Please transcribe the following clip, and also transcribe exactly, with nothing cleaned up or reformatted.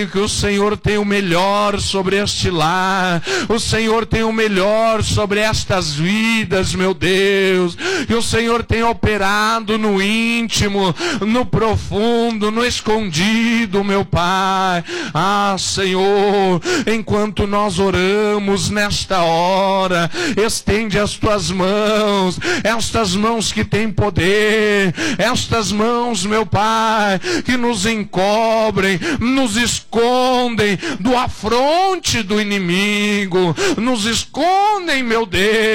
que o Senhor tem o melhor sobre este lar, o Senhor tem o melhor sobre estas vidas, meu Deus, que o Senhor tem operado no íntimo, no profundo, no escondido, meu Pai. Ah, Senhor, enquanto nós oramos nesta hora, estende as tuas mãos, estas mãos que têm poder, estas mãos, meu Pai, que nos encobrem, nos escondem do afronte do inimigo, nos escondem, meu Deus.